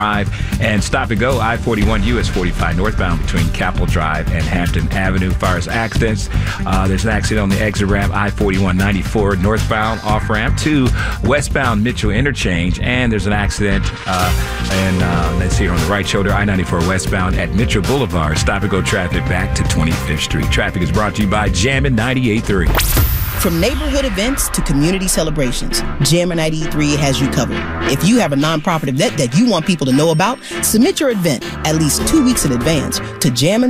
and stop and go I-41 US 45 northbound between Capitol Drive and Hampton Avenue. As far as accidents, there's an accident on the exit ramp I-41 94 northbound off ramp to westbound Mitchell interchange, and there's an accident let's see, on the right shoulder I-94 westbound at Mitchell Boulevard. Stop and go traffic back to 25th Street. Traffic is brought to you by Jammin' 98.3. From neighborhood events to community celebrations, Jammin' 93 has you covered. If you have a nonprofit event that you want people to know about, submit your event at least 2 weeks in advance to Jammin'